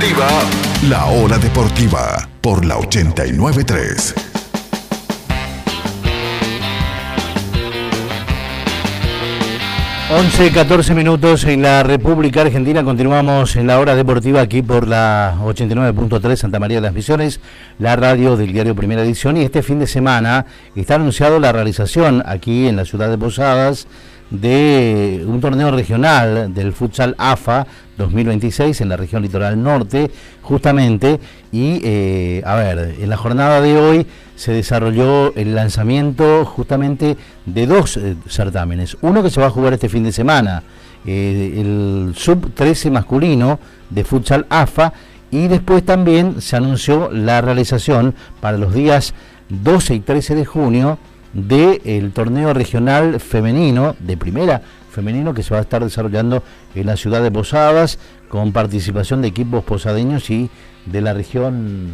Deportiva, La Hora Deportiva, por la 89.3. 11:14 en la República Argentina. Continuamos en la Hora Deportiva aquí por la 89.3 Santa María de las Misiones, la radio del diario Primera Edición. Y este fin de semana está anunciado la realización aquí en la ciudad de Posadas de un torneo regional del futsal AFA 2026 en la región litoral norte, justamente. Y en la jornada de hoy se desarrolló el lanzamiento justamente de dos certámenes. Uno que se va a jugar este fin de semana, el sub-13 masculino de futsal AFA, y después también se anunció la realización para los días 12 y 13 de junio del torneo regional femenino, de primera femenino, que se va a estar desarrollando en la ciudad de Posadas, con participación de equipos posadeños y de la región,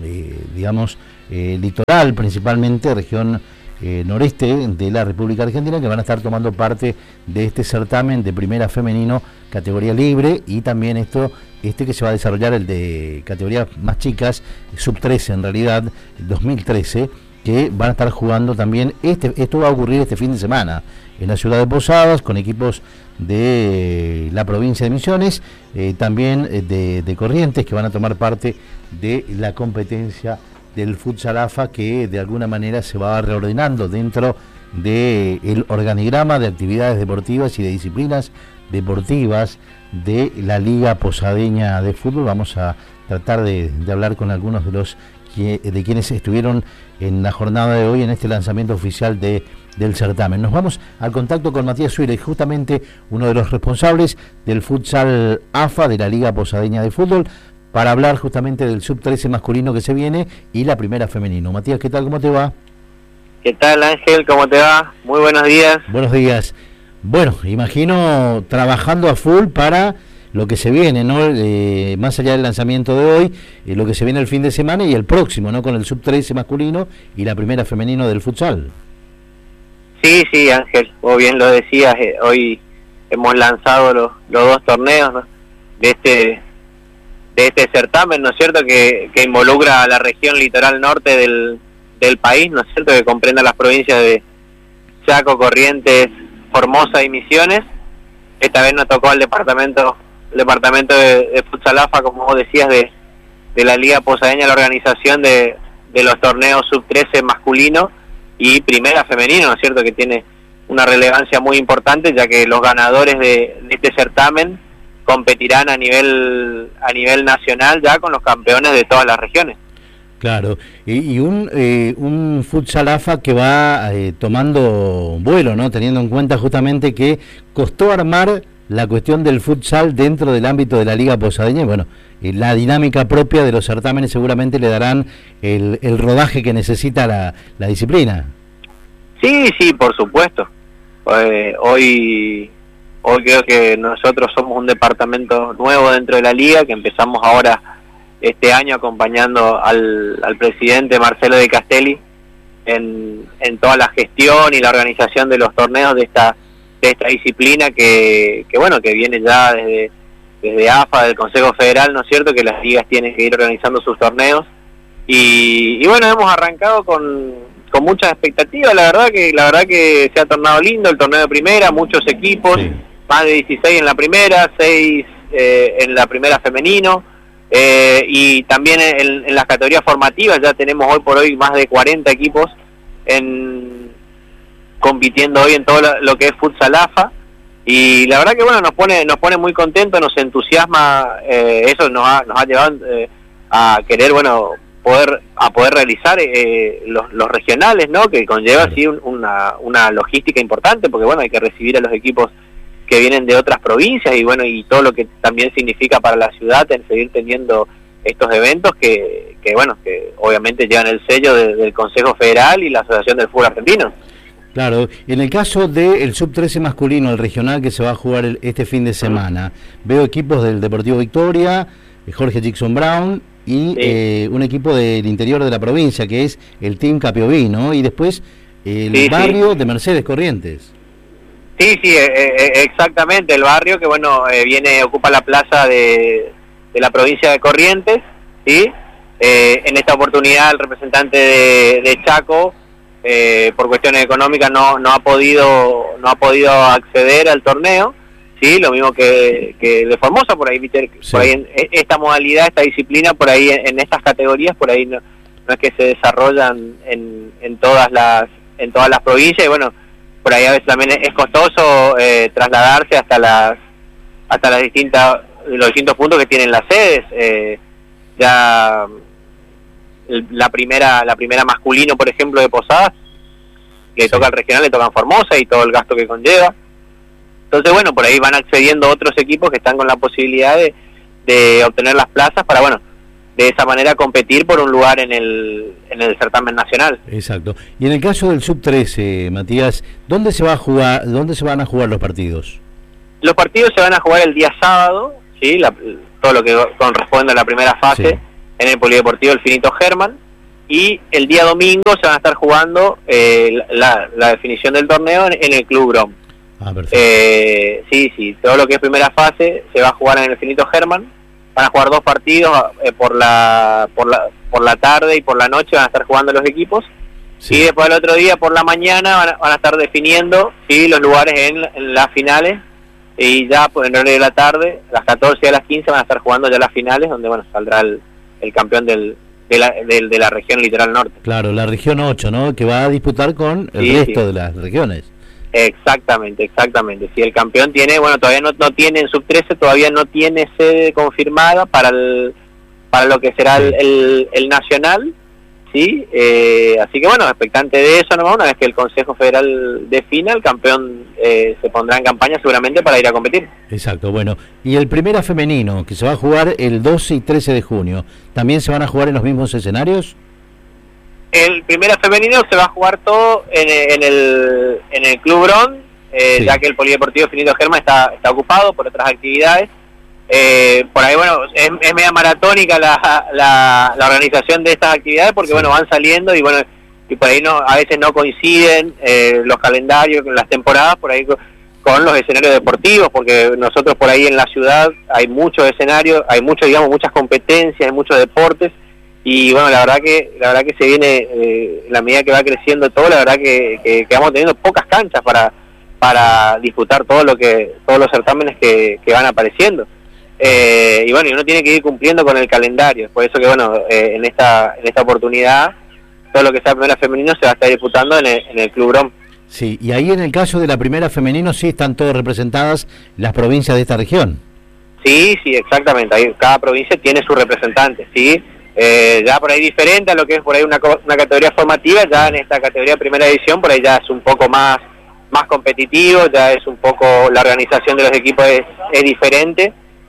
litoral, principalmente región noreste de la República Argentina, que van a estar tomando parte de este certamen de primera femenino, categoría libre, y también que se va a desarrollar, el de categorías más chicas, sub-13 en realidad, 2013, que van a estar jugando también. Esto va a ocurrir este fin de semana en la ciudad de Posadas, con equipos de la provincia de Misiones, también de Corrientes, que van a tomar parte de la competencia del futsal AFA, que de alguna manera se va reordenando dentro del organigrama de actividades deportivas y de disciplinas deportivas de la Liga Posadeña de Fútbol. Vamos a tratar de hablar con algunos de quienes estuvieron en la jornada de hoy en este lanzamiento oficial del certamen. Nos vamos al contacto con Matías Suárez, justamente uno de los responsables del futsal AFA de la Liga Posadeña de Fútbol, para hablar justamente del sub-13 masculino que se viene y la primera femenino. Matías, ¿qué tal? ¿Cómo te va? ¿Qué tal, Ángel? ¿Cómo te va? Muy buenos días. Buenos días. Bueno, imagino trabajando a full para lo que se viene, ¿no? Más allá del lanzamiento de hoy, lo que se viene el fin de semana y el próximo, ¿no? Con el sub-13 masculino y la primera femenino del futsal. Sí, Ángel, vos bien lo decías, hoy hemos lanzado los dos torneos, ¿no?, de este certamen, ¿no es cierto?, que involucra a la región litoral norte del país, ¿no es cierto?, que comprende las provincias de Chaco, Corrientes, Formosa y Misiones. Esta vez nos tocó al departamento de futsal AFA, como vos decías, de la Liga Posadeña, la organización de los torneos sub-13 masculino y primera femenino, ¿no es cierto?, que tiene una relevancia muy importante, ya que los ganadores de este certamen competirán a nivel nacional ya con los campeones de todas las regiones. Claro, y un futsal AFA que va tomando vuelo, ¿no?, teniendo en cuenta justamente que costó armar la cuestión del futsal dentro del ámbito de la Liga Posadeña. Y bueno, la dinámica propia de los certámenes seguramente le darán el rodaje que necesita la disciplina. Sí, por supuesto. Hoy creo que nosotros somos un departamento nuevo dentro de la Liga, que empezamos ahora este año acompañando al presidente Marcelo de Castelli en toda la gestión y la organización de los torneos de esta disciplina que viene ya desde AFA, del Consejo Federal, ¿no es cierto?, que las ligas tienen que ir organizando sus torneos, y bueno, hemos arrancado con muchas expectativas. La verdad que se ha tornado lindo el torneo de primera, muchos equipos, sí. Más de 16 en la primera, 6 en la primera femenino, y también en las categorías formativas ya tenemos hoy por hoy más de 40 equipos compitiendo hoy en todo lo que es futsal AFA, y la verdad que bueno, nos pone muy contentos, nos entusiasma, eso nos ha llevado a querer, bueno, poder realizar los regionales, ¿no?, que conlleva así una logística importante, porque bueno, hay que recibir a los equipos que vienen de otras provincias, y bueno, y todo lo que también significa para la ciudad en seguir teniendo estos eventos que obviamente llevan el sello del Consejo Federal y la Asociación del Fútbol Argentino. Claro, en el caso del sub-13 masculino, el regional que se va a jugar este fin de semana, veo equipos del Deportivo Victoria, Jorge Jackson Brown y sí, un equipo del interior de la provincia, que es el Team Capioví, ¿no? Y después el barrio de Mercedes Corrientes. Sí, exactamente, el barrio que bueno, ocupa la plaza de la provincia de Corrientes, ¿sí? En esta oportunidad el representante de Chaco, por cuestiones económicas no ha podido acceder al torneo, sí, lo mismo que de Formosa, por ahí, ¿viste? Sí. Por ahí en esta modalidad, esta disciplina, por ahí en estas categorías, por ahí no es que se desarrollan en todas las provincias, y bueno, por ahí a veces también es costoso trasladarse hasta los distintos puntos que tienen las sedes. Ya la primera masculino, por ejemplo, de Posadas, le toca al regional, le toca en Formosa y todo el gasto que conlleva. Entonces, bueno, por ahí van accediendo otros equipos que están con la posibilidad de obtener las plazas para, bueno, de esa manera competir por un lugar en el certamen nacional. Exacto. Y en el caso del sub-13, Matías, ¿dónde se van a jugar los partidos? Los partidos se van a jugar el día sábado, ¿sí? Todo lo que corresponde a la primera fase, sí, en el Polideportivo El Finito Germán, y el día domingo se van a estar jugando la definición del torneo en el Club Grom. Ah, perfecto. Sí, todo lo que es primera fase se va a jugar en el Finito Germán. Van a jugar 2 partidos por la tarde y por la noche van a estar jugando los equipos, sí, y después el otro día por la mañana van a estar definiendo, sí, los lugares en las finales, y ya pues, en horario de la tarde, a las 14 y a las 15 van a estar jugando ya las finales, donde bueno saldrá el campeón de la región litoral norte. Claro, la región 8, ¿no? Que va a disputar con el resto de las regiones. Exactamente. Si el campeón tiene, bueno, todavía no tiene en sub-13, todavía no tiene sede confirmada para lo que será el nacional, ¿sí? Así que bueno, expectante de eso nomás. Una vez que el Consejo Federal defina, el campeón se pondrá en campaña seguramente para ir a competir. Exacto, bueno. Y el Primera Femenino, que se va a jugar el 12 y 13 de junio, ¿también se van a jugar en los mismos escenarios? El Primera Femenino se va a jugar todo en el Club Grom, sí, ya que el Polideportivo Finito Germán está ocupado por otras actividades. Por ahí, bueno, es media maratónica la organización de estas actividades, porque, sí, bueno, van saliendo y, bueno, y por ahí a veces no coinciden los calendarios, las temporadas, por ahí con los escenarios deportivos, porque nosotros por ahí en la ciudad hay muchos escenarios, hay muchas competencias, hay muchos deportes. Y bueno, la verdad que se viene, en la medida que va creciendo todo, la verdad que vamos teniendo pocas canchas para disputar todos los certámenes que van apareciendo. Y bueno, uno tiene que ir cumpliendo con el calendario. Por eso que bueno, en esta oportunidad, todo lo que sea Primera Femenino se va a estar disputando en el Club Grom. Sí, y ahí en el caso de la Primera Femenino sí están todas representadas las provincias de esta región. Sí, exactamente. Ahí cada provincia tiene su representante, ¿sí? Ya por ahí diferente a lo que es por ahí una categoría formativa, ya en esta categoría primera edición por ahí ya es un poco más competitivo, ya es un poco, la organización de los equipos es diferente,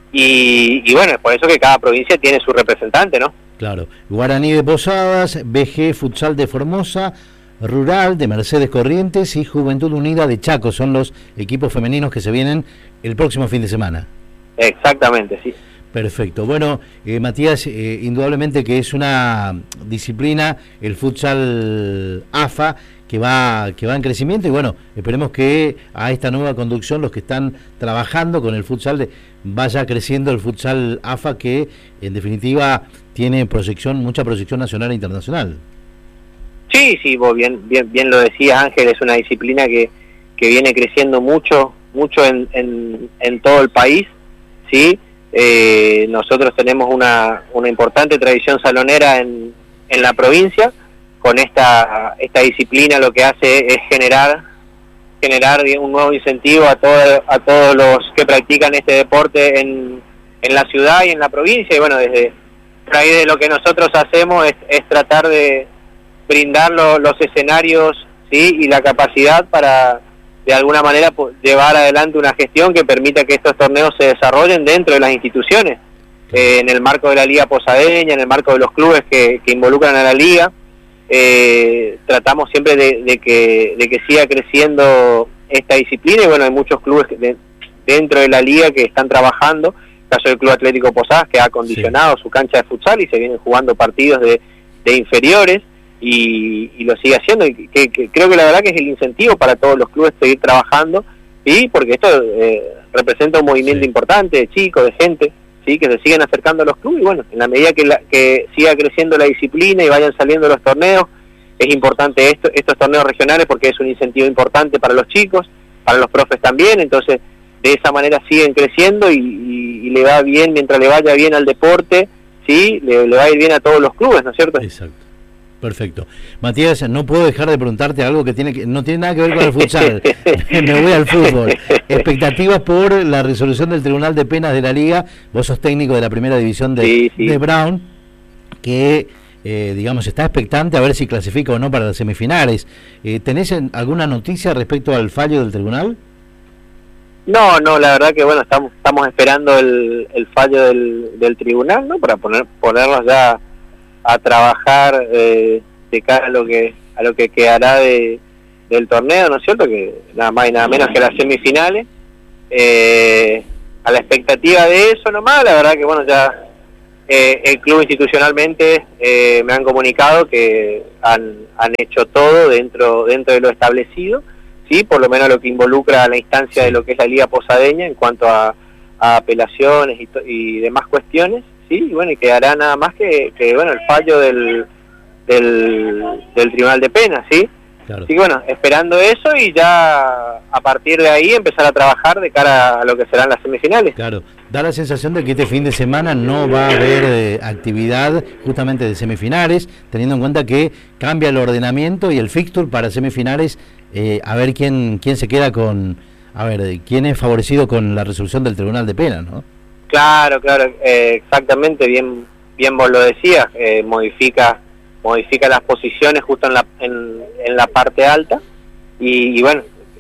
y bueno, es por eso que cada provincia tiene su representante, ¿no? Claro, Guaraní de Posadas, BG Futsal de Formosa, Rural de Mercedes Corrientes y Juventud Unida de Chaco son los equipos femeninos que se vienen el próximo fin de semana. Exactamente, sí. Perfecto. Bueno, Matías, indudablemente que es una disciplina, el futsal AFA, que va en crecimiento, y bueno, esperemos que a esta nueva conducción los que están trabajando con el futsal vaya creciendo el futsal AFA, que en definitiva tiene mucha proyección nacional e internacional. Sí, vos bien lo decías, Ángel, es una disciplina que viene creciendo mucho en todo el país, ¿sí? Nosotros tenemos una importante tradición salonera en la provincia. Con esta disciplina lo que hace es generar un nuevo incentivo a todos los que practican este deporte en la ciudad y en la provincia, y bueno, desde ahí de lo que nosotros hacemos es tratar de brindar los escenarios, ¿sí? Y la capacidad para de alguna manera llevar adelante una gestión que permita que estos torneos se desarrollen dentro de las instituciones, en el marco de la Liga Posadeña, en el marco de los clubes que involucran a la Liga. Tratamos siempre de que siga creciendo esta disciplina, y bueno, hay muchos clubes dentro de la Liga que están trabajando. El caso del Club Atlético Posadas, que ha acondicionado su cancha de futsal y se vienen jugando partidos de inferiores, y lo sigue haciendo, y que creo que la verdad que es el incentivo para todos los clubes seguir trabajando, y porque esto representa un movimiento importante de chicos, de gente, ¿sí? Que se siguen acercando a los clubes, y bueno, en la medida que siga creciendo la disciplina y vayan saliendo los torneos, es importante estos torneos regionales porque es un incentivo importante para los chicos, para los profes también, entonces de esa manera siguen creciendo y le va bien, mientras le vaya bien al deporte, ¿sí? Le va a ir bien a todos los clubes, ¿no es cierto? Exacto. Perfecto. Matías, no puedo dejar de preguntarte algo que no tiene nada que ver con el futsal. Me voy al fútbol. Expectativas por la resolución del Tribunal de Penas de la Liga. Vos sos técnico de la primera división de Brown, que digamos está expectante a ver si clasifica o no para las semifinales. ¿Tenés alguna noticia respecto al fallo del tribunal? No, la verdad que bueno, estamos esperando el fallo del tribunal, ¿no? Para ponernos ya a trabajar de cara a lo que quedará del torneo, ¿no es cierto? Que nada más y nada menos que las semifinales. A la expectativa de eso nomás, la verdad que bueno, ya el club institucionalmente me han comunicado que han hecho todo dentro de lo establecido, sí, por lo menos lo que involucra a la instancia de lo que es la Liga Posadeña en cuanto a apelaciones y demás cuestiones, sí, y bueno, y quedará nada más que bueno, el fallo del Tribunal de Penas, sí. Claro. Así que bueno, esperando eso y ya a partir de ahí empezar a trabajar de cara a lo que serán las semifinales. Claro, da la sensación de que este fin de semana no va a haber actividad justamente de semifinales, teniendo en cuenta que cambia el ordenamiento y el fixture para semifinales, a ver quién se queda con, quién es favorecido con la resolución del Tribunal de Penas, ¿no? Claro, exactamente, bien vos lo decías, modifica las posiciones justo en la parte alta y bueno,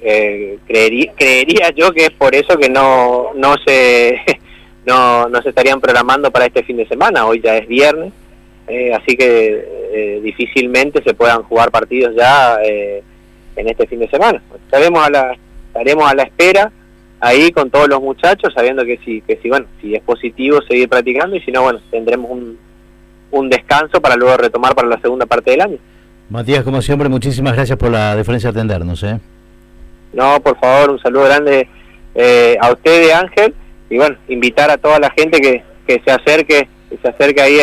creería yo que es por eso que no se estarían programando para este fin de semana. Hoy ya es viernes, así que difícilmente se puedan jugar partidos ya en este fin de semana. Estaremos a la espera ahí con todos los muchachos, sabiendo que si es positivo seguir practicando, y si no, bueno, tendremos un descanso para luego retomar para la segunda parte del año. Matías, como siempre, muchísimas gracias por la deferencia de atendernos. No, por favor, un saludo grande a usted, Ángel, y bueno, invitar a toda la gente que se acerque ahí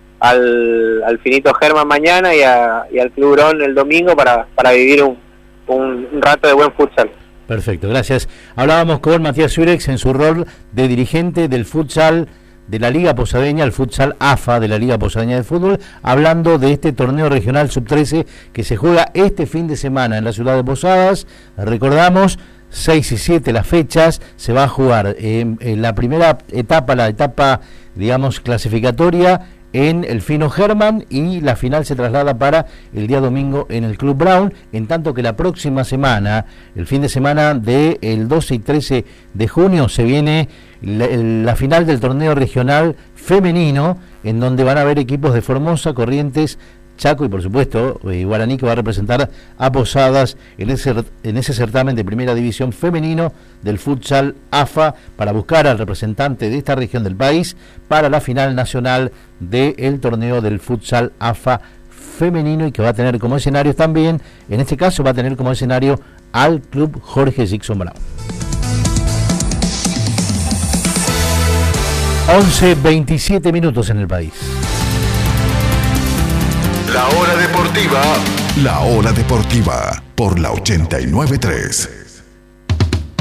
al Finito Germán mañana y al Club Brown el domingo para vivir un rato de buen futsal. Perfecto, gracias. Hablábamos con Matías Surex en su rol de dirigente del futsal de la Liga Posadeña, el futsal AFA de la Liga Posadeña de Fútbol, hablando de este torneo regional sub-13 que se juega este fin de semana en la ciudad de Posadas. Recordamos, 6 y 7 las fechas, se va a jugar en la primera etapa, la etapa, digamos, clasificatoria en el Fino Germán, y la final se traslada para el día domingo en el Club Brown, en tanto que la próxima semana, el fin de semana del 12 y 13 de junio, se viene la final del torneo regional femenino, en donde van a haber equipos de Formosa, Corrientes, Chaco y por supuesto Guaraní, que va a representar a Posadas en ese certamen de primera división femenino del futsal AFA, para buscar al representante de esta región del país para la final nacional del torneo del futsal AFA femenino, y que va a tener como escenario también, en este caso va a tener como escenario al Club Jorge Sixon Brown. 11:27 minutos en el país. La hora deportiva por la 89.3.